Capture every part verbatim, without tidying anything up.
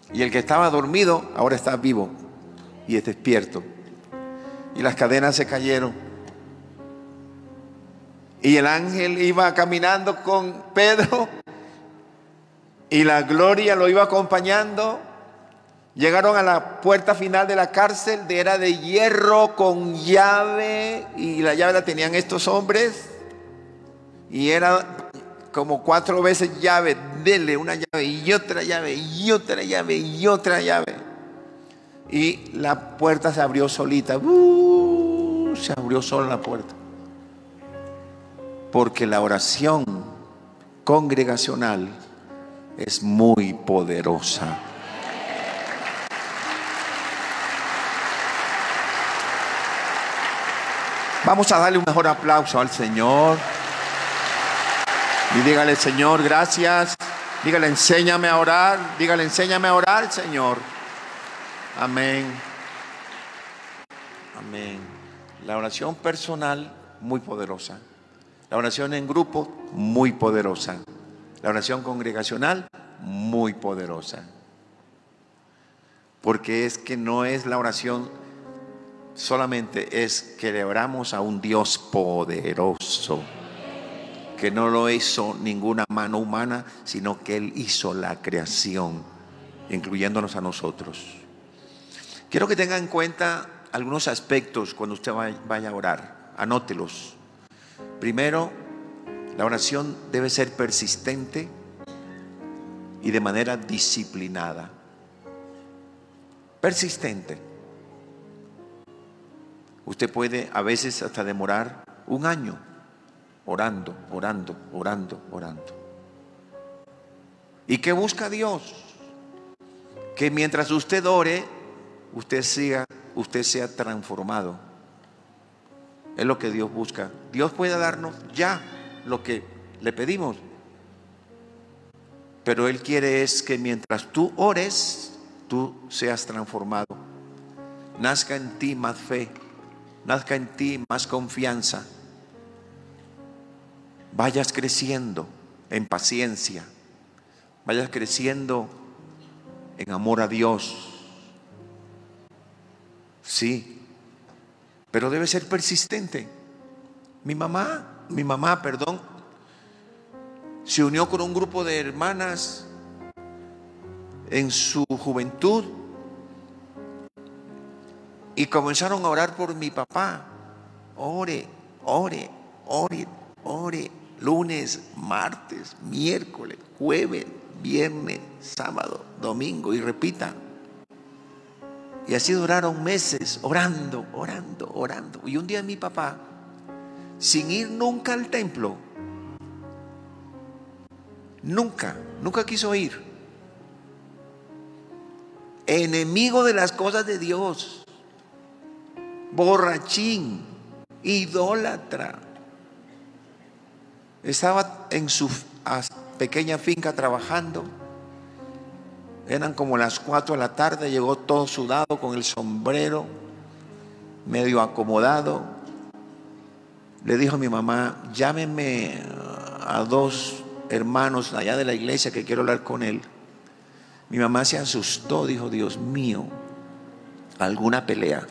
Y el que estaba dormido ahora está vivo y es despierto. Y las cadenas se cayeron. Y el ángel iba caminando con Pedro y la gloria lo iba acompañando. Llegaron a la puerta final de la cárcel, era de hierro con llave, y la llave la tenían estos hombres, y era como cuatro veces llave, dele una llave y otra llave y otra llave y otra llave, y la puerta se abrió solita. Uh, se abrió sola la puerta, porque la oración congregacional es muy poderosa. Vamos a darle un mejor aplauso al Señor. Y dígale: Señor, gracias. Dígale: enséñame a orar. Dígale: enséñame a orar, Señor. Amén. Amén. La oración personal, muy poderosa. La oración en grupo, muy poderosa. La oración congregacional, muy poderosa. Porque es que no es la oración solamente, es que le oramos a un Dios poderoso, que no lo hizo ninguna mano humana, sino que Él hizo la creación, incluyéndonos a nosotros. Quiero que tenga en cuenta algunos aspectos cuando usted vaya a orar. Anótelos. Primero, la oración debe ser persistente y de manera disciplinada. Persistente. Usted puede a veces hasta demorar un año orando, orando, orando, orando. ¿Y qué busca Dios? Que mientras usted ore, usted siga, usted sea transformado. Es lo que Dios busca. Dios puede darnos ya lo que le pedimos, pero Él quiere es que mientras tú ores, tú seas transformado. Nazca en ti más fe, nazca en ti más confianza. Vayas creciendo en paciencia, vayas creciendo en amor a Dios. Sí, pero debe ser persistente. Mi mamá, mi mamá, perdón, se unió con un grupo de hermanas en su juventud y comenzaron a orar por mi papá. Ore, ore, ore, ore. Lunes, martes, miércoles, jueves, viernes, sábado, domingo, y repita. Y así duraron meses orando, orando, orando. Y un día mi papá, sin ir nunca al templo, nunca, nunca quiso ir, enemigo de las cosas de Dios, borrachín, idólatra, estaba en su pequeña finca trabajando. Eran como las cuatro de la tarde. Llegó todo sudado, con el sombrero medio acomodado. Le dijo a mi mamá: llámeme a dos hermanos allá de la iglesia que quiero hablar con él. Mi mamá se asustó, dijo: Dios mío, alguna pelea.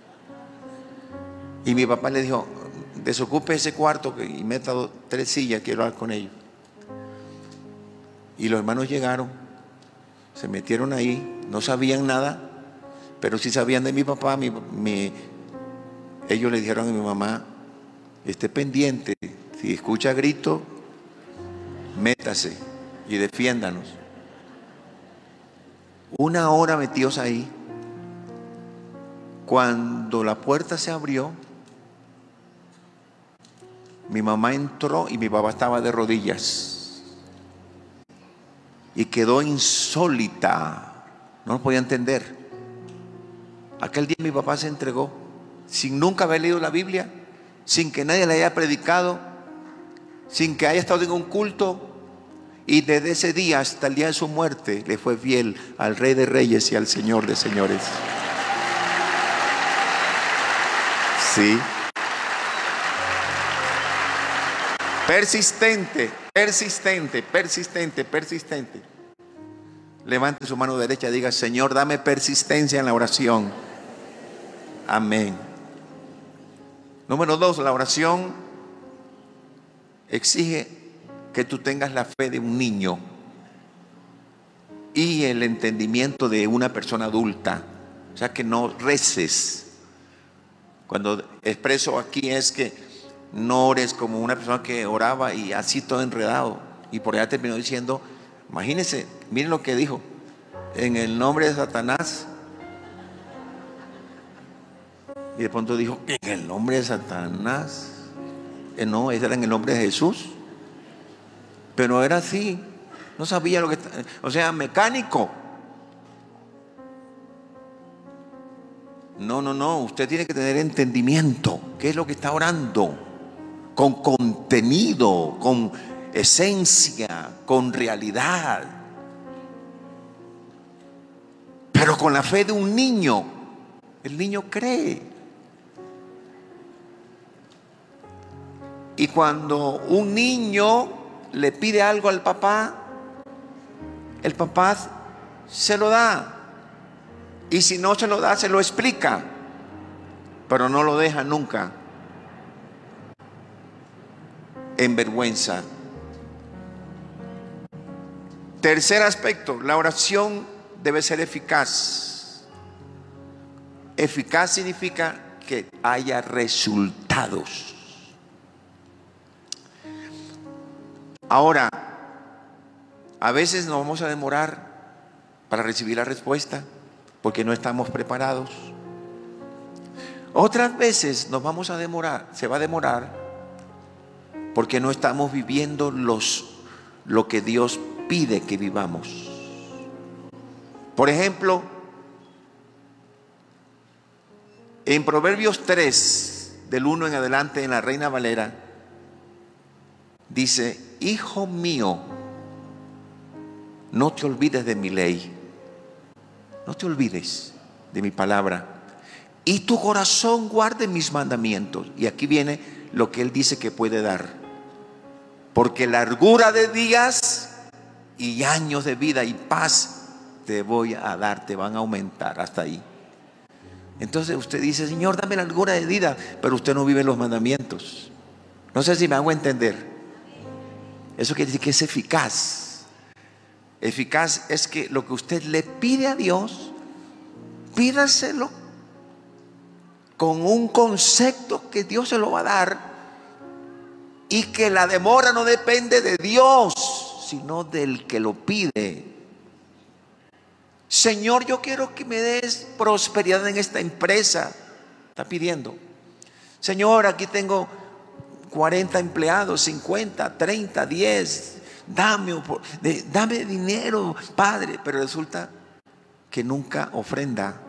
Y mi papá le dijo: desocupe ese cuarto y meta tres sillas, quiero hablar con ellos. Y los hermanos llegaron, se metieron ahí, no sabían nada, pero sí sabían de mi papá. Mi, mi, ellos le dijeron a mi mamá: esté pendiente, si escucha grito, métase y defiéndanos. Una hora metidos ahí. Cuando la puerta se abrió, mi mamá entró y mi papá estaba de rodillas y quedó insólita, no lo podía entender. Aquel día mi papá se entregó sin nunca haber leído la Biblia, sin que nadie le haya predicado, sin que haya estado en un culto, y desde ese día hasta el día de su muerte le fue fiel al Rey de Reyes y al Señor de Señores. Sí. Persistente, persistente, persistente, persistente. levante su mano derecha y diga: Señor, dame persistencia en la oración. Amén. Número dos, la oración exige que tú tengas la fe de un niño y el entendimiento de una persona adulta. O sea, que no reces. Cuando expreso aquí es que no ores como una persona que oraba y así todo enredado, y por allá terminó diciendo, imagínense, miren lo que dijo: en el nombre de Satanás. Y de pronto dijo: en el nombre de Satanás. Eh, no, ese era en el nombre de Jesús. Pero era así, no sabía lo que, o sea, mecánico. No, no, no, usted tiene que tener entendimiento. ¿Qué es lo que está orando? Con contenido, con esencia, con realidad. Pero con la fe de un niño. El niño cree. Y cuando un niño le pide algo al papá, el papá se lo da. Y si no se lo da, se lo explica, pero no lo deja nunca en vergüenza. Tercer aspecto, la oración debe ser eficaz. Eficaz significa que haya resultados. Ahora, a veces nos vamos a demorar para recibir la respuesta porque no estamos preparados. Otras veces nos vamos a demorar, se va a demorar porque no estamos viviendo los, lo que Dios pide que vivamos. Por ejemplo, en Proverbios tres, del uno en adelante, en la Reina Valera, dice: hijo mío, no te olvides de mi ley. No te olvides de mi palabra. Y tu corazón guarde mis mandamientos. Y aquí viene lo que él dice que puede dar. Porque largura de días y años de vida y paz te voy a dar, te van a aumentar. Hasta ahí. Entonces usted dice: Señor, dame largura de vida, pero usted no vive los mandamientos. No sé si me hago entender. Eso quiere decir que es eficaz. Eficaz es que lo que usted le pide a Dios, pídaselo con un concepto que Dios se lo va a dar, y que la demora no depende de Dios, sino del que lo pide. Señor, yo quiero que me des prosperidad en esta empresa. Está pidiendo. Señor, aquí tengo cuarenta empleados, cincuenta, treinta, diez. Dame, dame dinero, Padre. Pero resulta que nunca ofrenda.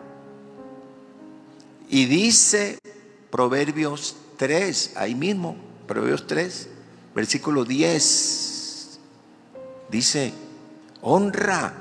Y dice Proverbios tres, ahí mismo, Proverbios tres, versículo diez. Dice: honra.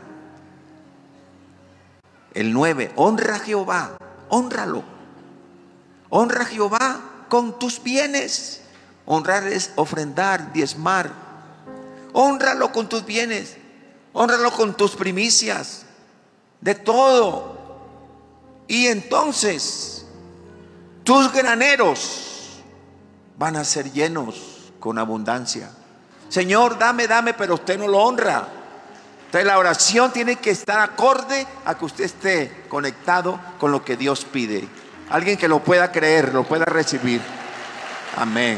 El nueve, honra a Jehová, honralo. Honra a Jehová con tus bienes. Honrar es ofrendar, diezmar. Hónralo con tus bienes, hónralo con tus primicias, de todo. Y entonces tus graneros van a ser llenos con abundancia. Señor, dame, dame, pero usted no lo honra. Entonces la oración tiene que estar acorde a que usted esté conectado con lo que Dios pide. Alguien que lo pueda creer, lo pueda recibir. Amén.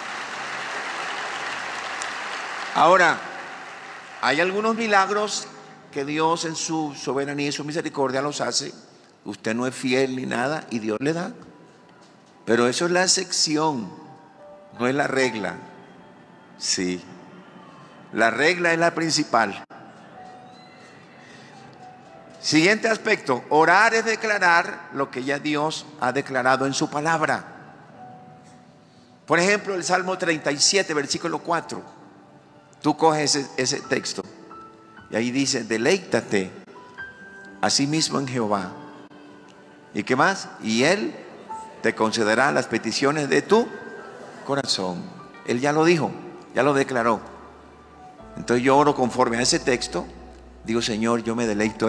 Ahora, hay algunos milagros que Dios en su soberanía y su misericordia los hace. Usted no es fiel ni nada y Dios le da. Pero eso es la excepción, no es la regla. Sí, la regla es la principal. Siguiente aspecto: orar es declarar lo que ya Dios ha declarado en su palabra. Por ejemplo, el Salmo treinta y siete, versículo cuatro. Tú coges ese, ese texto y ahí dice: deleítate asimismo en Jehová. ¿Y qué más? Y Él te concederá las peticiones de tu corazón. Él ya lo dijo, ya lo declaró. Entonces yo oro conforme a ese texto Digo, Señor, yo me deleito